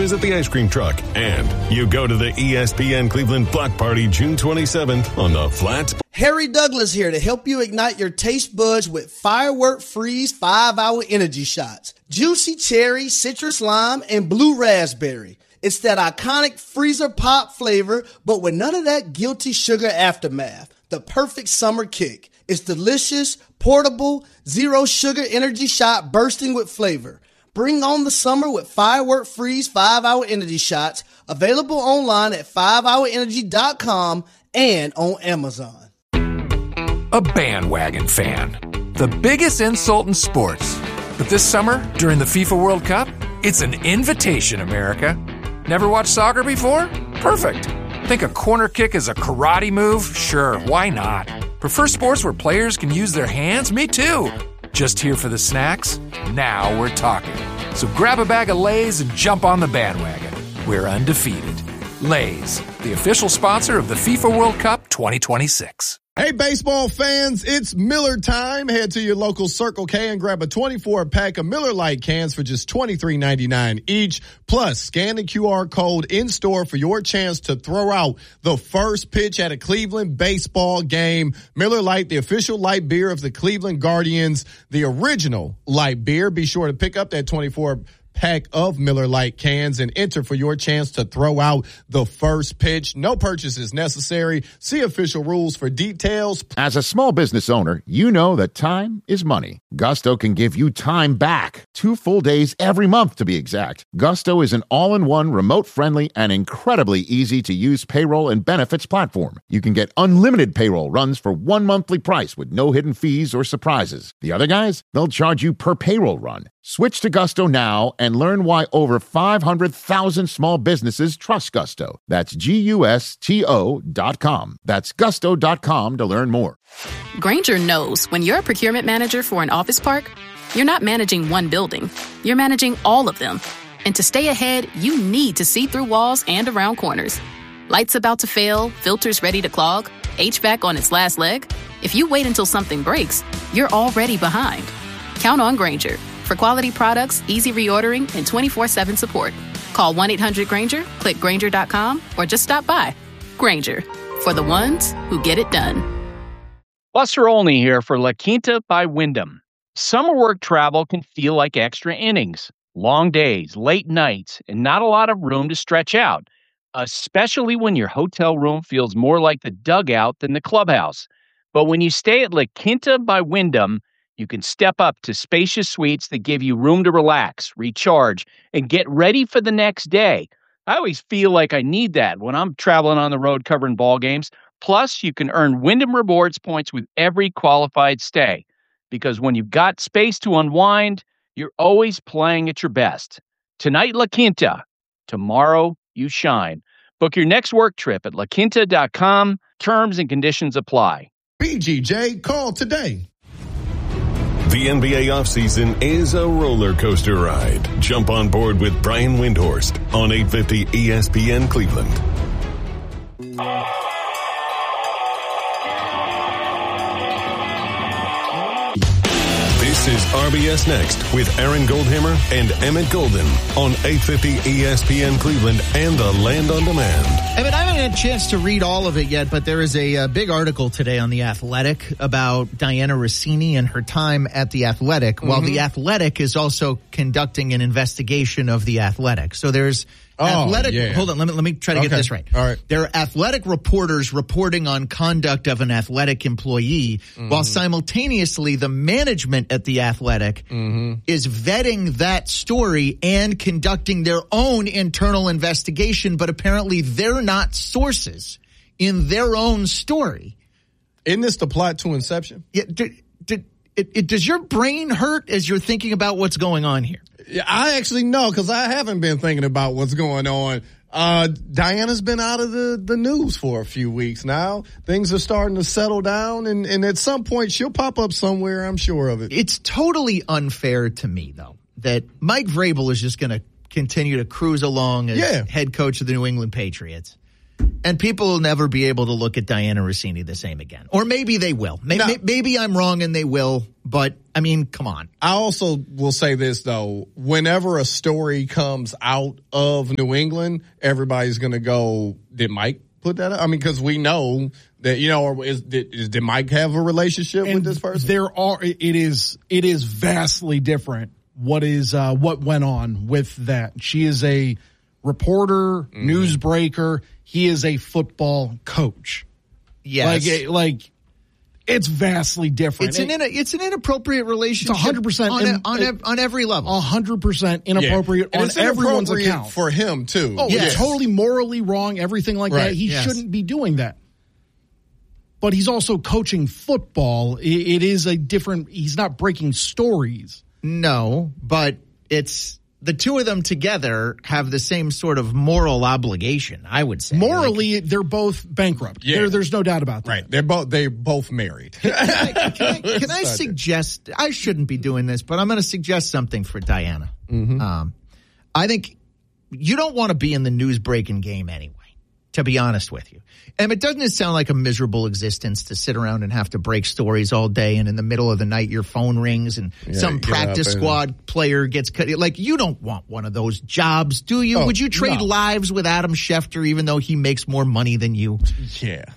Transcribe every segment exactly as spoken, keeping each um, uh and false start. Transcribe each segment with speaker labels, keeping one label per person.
Speaker 1: visit the ice cream truck. And you go to the E S P N Cleveland Block Party June twenty-seventh on the Flats.
Speaker 2: Harry Douglas here to help you ignite your taste buds with Firework Freeze five hour energy shots. Juicy cherry, citrus lime, and blue raspberry. It's that iconic freezer pop flavor, but with none of that guilty sugar aftermath. The perfect summer kick. It's delicious, portable, zero sugar energy shot bursting with flavor. Bring on the summer with Firework Freeze five hour energy shots. Available online at five hour energy dot com and on Amazon.
Speaker 3: A bandwagon fan. The biggest insult in sports. But this summer, during the FIFA World Cup, it's an invitation, America. Never watched soccer before? Perfect. Think a corner kick is a karate move? Sure, why not? Prefer sports where players can use their hands? Me too. Just here for the snacks? Now we're talking. So grab a bag of Lay's and jump on the bandwagon. We're undefeated. Lay's, the official sponsor of the FIFA World Cup twenty twenty-six.
Speaker 4: Hey, baseball fans, it's Miller time. Head to your local Circle K and grab a twenty-four pack of Miller Lite cans for just twenty-three ninety-nine each. Plus, scan the Q R code in store for your chance to throw out the first pitch at a Cleveland baseball game. Miller Lite, the official light beer of the Cleveland Guardians, the original light beer. Be sure to pick up that twenty-four pack of Miller Lite cans and enter for your chance to throw out the first pitch. No purchase is necessary. See official rules for details.
Speaker 5: As a small business owner, you know that time is money. Gusto can give you time back. Two full days every month, to be exact. Gusto is an all-in-one, remote-friendly, and incredibly easy-to-use payroll and benefits platform. You can get unlimited payroll runs for one monthly price with no hidden fees or surprises. The other guys, they'll charge you per payroll run. Switch to Gusto now and learn why over five hundred thousand small businesses trust Gusto. That's G U S T O dot com. That's gusto dot com to learn more.
Speaker 6: Grainger knows when you're a procurement manager for an office park, you're not managing one building. You're managing all of them. And to stay ahead, you need to see through walls and around corners. Lights about to fail, filters ready to clog, H V A C on its last leg. If you wait until something breaks, you're already behind. Count on Grainger. For quality products, easy reordering, and twenty-four seven support. Call one eight hundred Grainger, click Grainger dot com, or just stop by. Grainger, for the ones who get it done.
Speaker 7: Buster Olney here for La Quinta by Wyndham. Summer work travel can feel like extra innings. Long days, late nights, and not a lot of room to stretch out, especially when your hotel room feels more like the dugout than the clubhouse. But when you stay at La Quinta by Wyndham, you can step up to spacious suites that give you room to relax, recharge, and get ready for the next day. I always feel like I need that when I'm traveling on the road covering ball games. Plus, you can earn Wyndham Rewards points with every qualified stay. Because when you've got space to unwind, you're always playing at your best. Tonight, La Quinta. Tomorrow, you shine. Book your next work trip at la quinta dot com. Terms and conditions apply.
Speaker 4: B G J, call today.
Speaker 1: The N B A offseason is a roller coaster ride. Jump on board with Brian Windhorst on eight fifty E S P N Cleveland. This is R B S Next with Aaron Goldhammer and Emmett Golden on eight fifty E S P N Cleveland and the Land on Demand.
Speaker 8: Emmett, I haven't had a chance to read all of it yet, but there is a, a big article today on The Athletic about Diana Rossini and her time at The Athletic, mm-hmm. while The Athletic is also conducting an investigation of The Athletic. So there's
Speaker 4: Oh,
Speaker 8: athletic.
Speaker 4: yeah.
Speaker 8: Hold on, let me let me try to
Speaker 4: okay.
Speaker 8: get this right.
Speaker 4: All right.
Speaker 8: There are athletic reporters reporting on conduct of an athletic employee, mm-hmm. while simultaneously the management at The Athletic mm-hmm. is vetting that story and conducting their own internal investigation, but apparently they're not sources in their own story.
Speaker 4: Isn't this the plot to Inception?
Speaker 8: Yeah. Did, did, it, it, does your brain hurt as you're thinking about what's going on here?
Speaker 4: Yeah, I actually know because I haven't been thinking about what's going on. Uh, Diana's been out of the, the news for a few weeks now. Things are starting to settle down, and, and at some point she'll pop up somewhere, I'm sure of it.
Speaker 8: It's totally unfair to me, though, that Mike Vrabel is just going to continue to cruise along as
Speaker 4: yeah.
Speaker 8: head coach of the New England Patriots. And people will never be able to look at Diana Rossini the same again. Or maybe they will. Maybe,
Speaker 4: No.
Speaker 8: maybe I'm wrong and they will. But, I mean, come on.
Speaker 4: I also will say this, though. Whenever a story comes out of New England, everybody's going to go, did Mike put that up? I mean, because we know that, you know, or is, did, is, did Mike have a relationship
Speaker 9: And
Speaker 4: with this person?
Speaker 9: There are, it is, it is vastly different what is, uh, what went on with that. She is a reporter, mm-hmm. newsbreaker. He is a football coach.
Speaker 8: Yes.
Speaker 9: Like, like, it's vastly different.
Speaker 8: It's an in, it's an inappropriate relationship.
Speaker 9: It's one hundred percent
Speaker 8: on,
Speaker 9: in,
Speaker 8: on, ev- on every level.
Speaker 9: one hundred percent inappropriate
Speaker 4: yeah.
Speaker 9: on
Speaker 4: it's
Speaker 9: everyone's
Speaker 4: inappropriate
Speaker 9: account.
Speaker 4: For him, too.
Speaker 9: Oh,
Speaker 8: yes.
Speaker 9: it's totally morally wrong, everything like
Speaker 4: right.
Speaker 9: that. He
Speaker 8: yes.
Speaker 9: shouldn't be doing that. But he's also coaching football. It, it is a different, he's not breaking stories.
Speaker 8: No, but it's the two of them together have the same sort of moral obligation, I would say.
Speaker 9: Morally,
Speaker 8: like,
Speaker 9: they're both bankrupt.
Speaker 4: Yeah.
Speaker 9: There, there's no doubt about that.
Speaker 4: Right. They're both, they're both married.
Speaker 8: Can I, can I, can I suggest, I shouldn't be doing this, but I'm going to suggest something for Diana. Mm-hmm. Um, I think you don't want to be in the news breaking game anyway, to be honest with you. And it doesn't sound like a miserable existence to sit around and have to break stories all day, and in the middle of the night your phone rings and
Speaker 4: yeah,
Speaker 8: some practice squad and... player gets cut. Like, you don't want one of those jobs, do you?
Speaker 4: Oh,
Speaker 8: Would you trade
Speaker 4: no.
Speaker 8: lives with Adam Schefter even though he makes more money than you?
Speaker 4: Yeah.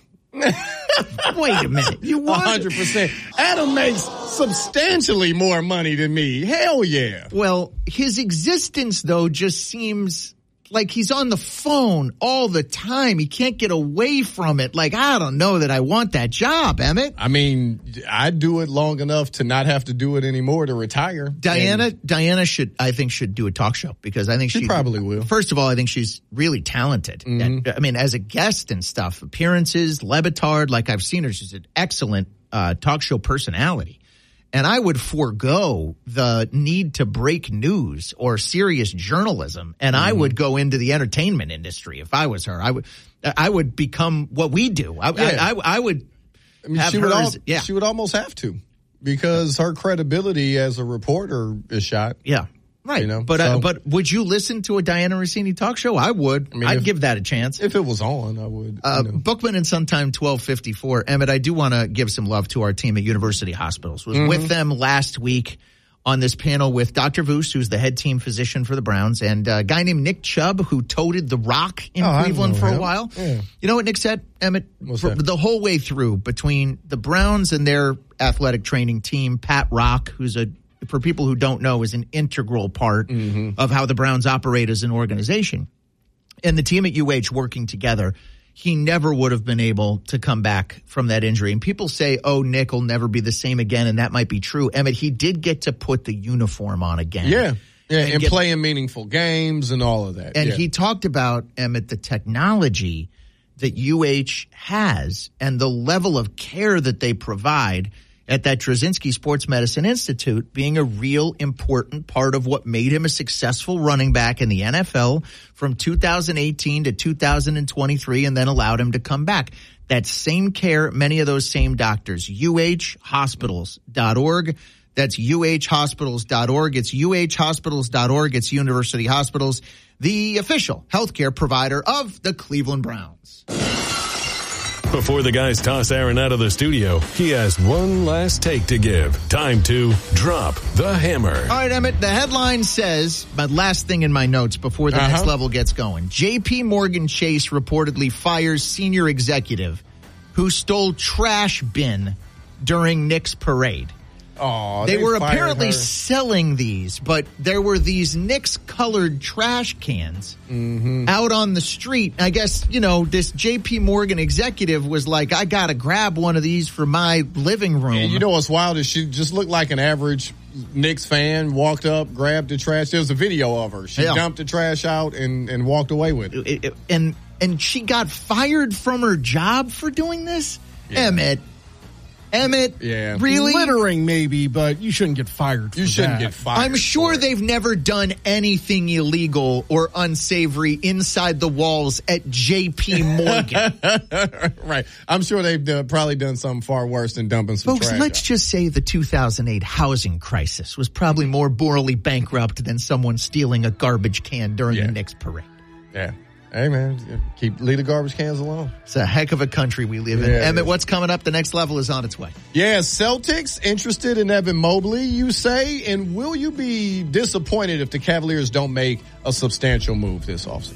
Speaker 8: Wait a minute. You would?
Speaker 4: one hundred percent. Adam makes substantially more money than me. Hell yeah.
Speaker 8: Well, his existence, though, just seems like he's on the phone all the time. He can't get away from it. Like, I don't know that I want that job, Emmett.
Speaker 4: I mean, I'd do it long enough to not have to do it anymore to retire.
Speaker 8: Diana,
Speaker 4: and
Speaker 8: Diana should, I think, should do a talk show because I think
Speaker 4: she
Speaker 8: she
Speaker 4: probably will.
Speaker 8: First of all, I think she's really talented.
Speaker 4: Mm-hmm.
Speaker 8: And, I mean, as a guest and stuff, appearances, Le Batard, like I've seen her, she's an excellent uh, talk show personality. And I would forego the need to break news or serious journalism, and mm-hmm. I would go into the entertainment industry if I was her. I would, I would become what we do. I,
Speaker 4: yeah.
Speaker 8: I, I, I would.
Speaker 4: I mean,
Speaker 8: have
Speaker 4: she would,
Speaker 8: her
Speaker 4: al-
Speaker 8: as, yeah.
Speaker 4: she would almost have to because her credibility as a reporter is shot.
Speaker 8: Yeah, right.
Speaker 4: You know,
Speaker 8: but
Speaker 4: so,
Speaker 8: uh, but would you listen to a Diana Rossini talk show? I would. I
Speaker 4: mean,
Speaker 8: I'd
Speaker 4: if,
Speaker 8: give that a chance.
Speaker 4: If it was on, I would.
Speaker 8: Uh,
Speaker 4: you know.
Speaker 8: Bookman and Suntime twelve fifty-four. Emmett, I do want to give some love to our team at University Hospitals. Was
Speaker 4: mm-hmm.
Speaker 8: with them last week on this panel with Doctor Voos, who's the head team physician for the Browns, and a guy named Nick Chubb, who toted the rock in
Speaker 4: oh,
Speaker 8: Cleveland for
Speaker 4: him.
Speaker 8: a while.
Speaker 4: Yeah.
Speaker 8: You know what Nick said, Emmett? For, the whole way through between the Browns and their athletic training team, Pat Rock, who's a for people who don't know, is an integral part mm-hmm. of how the Browns operate as an organization. And the team at U H working together, he never would have been able to come back from that injury. And people say, oh, Nick will never be the same again, and that might be true. Emmett, he did get to put the uniform on again.
Speaker 4: Yeah, yeah, and, and
Speaker 8: get,
Speaker 4: playing meaningful games and all of that.
Speaker 8: And
Speaker 4: yeah.
Speaker 8: he talked about, Emmett, the technology that U H has and the level of care that they provide at that Trzynski Sports Medicine Institute being a real important part of what made him a successful running back in the N F L from two thousand eighteen to two thousand twenty-three and then allowed him to come back. That same care, many of those same doctors, U H hospitals dot org. That's U H hospitals dot org. It's U H hospitals dot org. It's University Hospitals, the official healthcare provider of the Cleveland Browns.
Speaker 1: Before the guys toss Aaron out of the studio, he has one last take to give. Time to drop the hammer.
Speaker 8: All right, Emmett, the headline says, my last thing in my notes before the
Speaker 4: uh-huh.
Speaker 8: next level gets going, J P Morgan Chase reportedly fires senior executive who stole trash bin during Knicks parade.
Speaker 4: Oh,
Speaker 8: they,
Speaker 4: they
Speaker 8: were apparently
Speaker 4: her.
Speaker 8: selling these, but there were these Knicks-colored trash cans
Speaker 4: mm-hmm.
Speaker 8: out on the street. I guess, you know, this J P Morgan executive was like, I got to grab one of these for my living room.
Speaker 4: And you know what's wild is she just looked like an average Knicks fan, walked up, grabbed the trash. There was a video of her. She
Speaker 8: yeah.
Speaker 4: dumped the trash out and, and walked away with it.
Speaker 8: It, it. And, and she got fired from her job for doing this? Yeah. Emmett. Emmett,
Speaker 4: yeah.
Speaker 8: really?
Speaker 9: Littering maybe, but you shouldn't get fired for
Speaker 4: You shouldn't
Speaker 9: that.
Speaker 4: get fired.
Speaker 8: I'm sure they've never done anything illegal or unsavory inside the walls at J P Morgan.
Speaker 4: Right. I'm sure they've done, probably done something far worse than dumping some
Speaker 8: Folks,
Speaker 4: trash
Speaker 8: let's
Speaker 4: out.
Speaker 8: just say the two thousand eight housing crisis was probably more morally bankrupt than someone stealing a garbage can during
Speaker 4: Yeah.
Speaker 8: the Knicks parade.
Speaker 4: Yeah. Hey, man, keep leave the garbage cans alone.
Speaker 8: It's a heck of a country we live in.
Speaker 4: Yeah,
Speaker 8: Emmett, what's coming up? The next level is on its way.
Speaker 4: Yeah, Celtics interested in Evan Mobley, you say, and will you be disappointed if the Cavaliers don't make a substantial move this offseason?